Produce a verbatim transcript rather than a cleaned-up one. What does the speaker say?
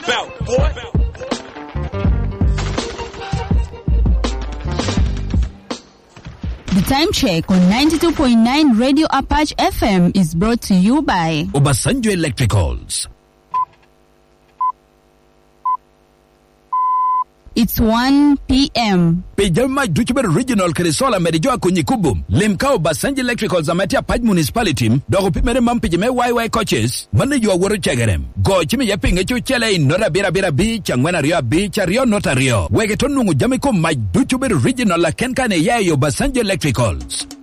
about, boy? The time check on ninety-two point nine Radio Apache F M is brought to you by Obasanjo Electricals. It's one p.m. Pejama Duchiber Regional Kirisola Merijua Kunyikubum. Limkao Obasanjo Electricals Amatia Paj Municipality. Dogo Pimere Mampijame Y Y coaches. Mane you are worried chegerem. Go chimi yaping echu chele in Nora Bira Bira Beach and Wena Rio Beach Rio Notario. Wegetonu Jamiko my Duchiber Regional Kenkane Yayo Obasanjo Electricals.